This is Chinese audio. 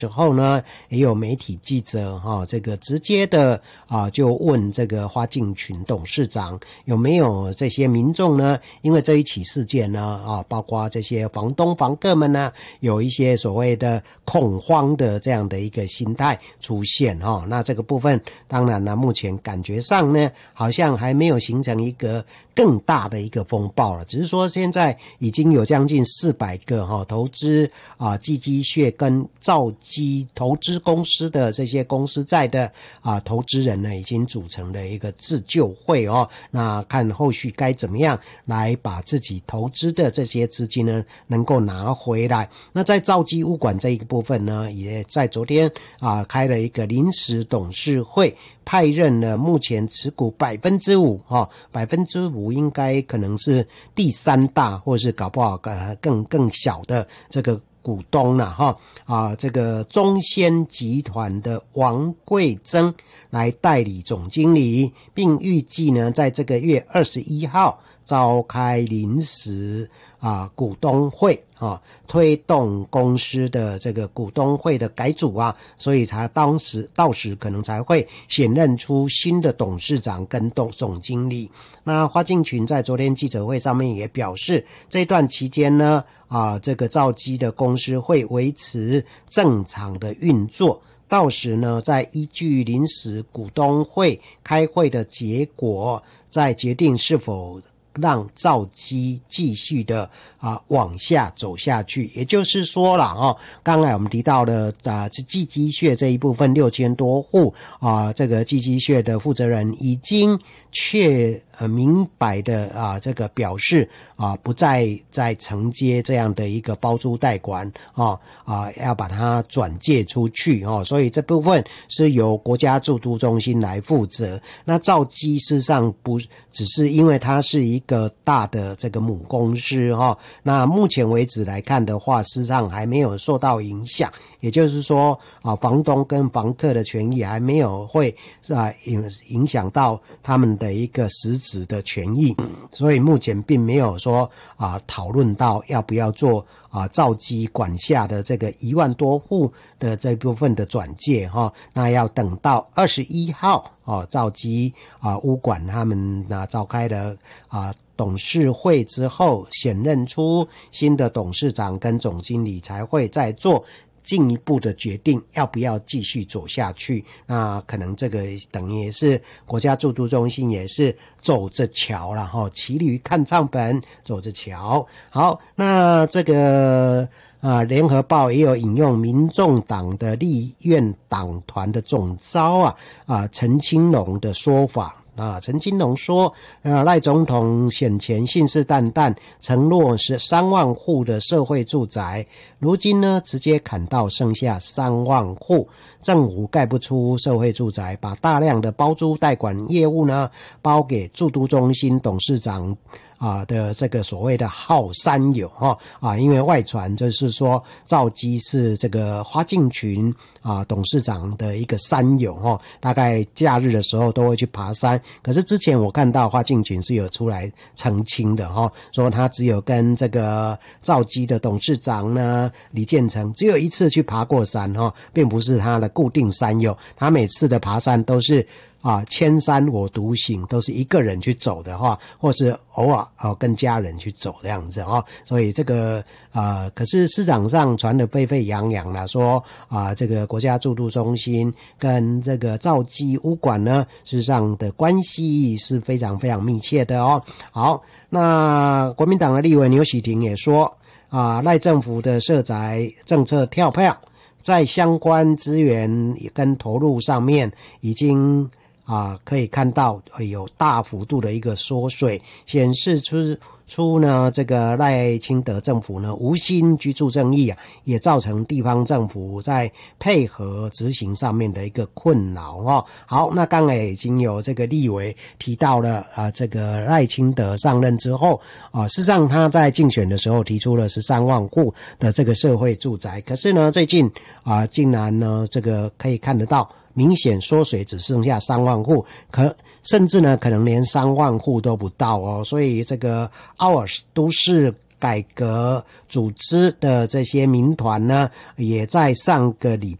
之后呢，也有媒体记者这个直接的就问这个花敬群董事长有没有这些民众呢，因为这一起事件呢包括这些房东房客们呢有一些所谓的恐慌的这样的一个心态出现那这个部分当然呢目前感觉上呢好像还没有形成一个更大的一个风暴了，只是说现在已经有将近400个投资寄居蟹跟兆基投资公司的这些公司债的投资人呢，已经组成了一个自救会那看后续该怎么样来把自己投资的这些资金呢能够拿回来。那在兆基物管这一个部分呢，也在昨天开了一个临时董事会，派任了目前持股 5%，5% 应该可能是第3大，或是搞不好更小的这个股东了这个中仙集团的王贵珍来代理总经理，并预计呢在这个月21号召开临时股东会推动公司的这个股东会的改组所以到时可能才会选任出新的董事长跟总经理。那花敬群在昨天记者会上面也表示，这段期间呢这个兆基的公司会维持正常的运作，到时呢再依据临时股东会开会的结果再决定是否让兆基继续的往下走下去。也就是说啦刚才我们提到的寄居蟹这一部分6000多户这个寄居蟹的负责人已经明白的这个表示不再承接这样的一个包租代管要把它转借出去所以这部分是由国家住都中心来负责。那兆基事实上不只是因为它是一个大的这个母公司那目前为止来看的话，事实上还没有受到影响，也就是说房东跟房客的权益还没有会影响到他们的一个实质的权益，所以目前并没有说讨论到要不要做兆基管辖的这个1万多户的这部分的转介那要等到21号兆基物管他们召开了董事会之后，选任出新的董事长跟总经理，才会再做进一步的决定要不要继续走下去。那可能这个等于也是国家住都中心也是走着瞧啦骑驴看唱本，走着瞧。好，那这个联合报也有引用民众党的立院党团的总召陈清龙的说法。陈金龙说赖总统选前信誓旦旦承诺是3万户的社会住宅，如今呢直接砍到剩下3万户，政府盖不出社会住宅，把大量的包租代管业务呢包给住都中心董事长的这个所谓的好山友因为外传就是说兆基是这个花敬群董事长的一个山友大概假日的时候都会去爬山，可是之前我看到花敬群是有出来澄清的说他只有跟这个兆基的董事长呢李建成只有一次去爬过山并不是他的固定山友，他每次的爬山都是千山我独行，都是一个人去走的或是偶尔跟家人去走这样子所以这个可是市场上传得沸沸扬扬啦，说这个国家住都中心跟这个兆基物管呢事实上的关系是非常非常密切的好，那国民党的立委牛喜婷也说赖政府的社宅政策跳票，在相关资源跟投入上面已经可以看到有大幅度的一个缩水，显示出呢这个赖清德政府呢无心居住正义也造成地方政府在配合执行上面的一个困扰好，那刚才已经有这个立委提到了这个赖清德上任之后事实上他在竞选的时候提出了13万户的这个社会住宅，可是呢最近竟然呢这个可以看得到明显缩水，只剩下3万户，甚至呢可能连3万户都不到所以这个奥尔都市改革组织的这些民团呢，也在上个礼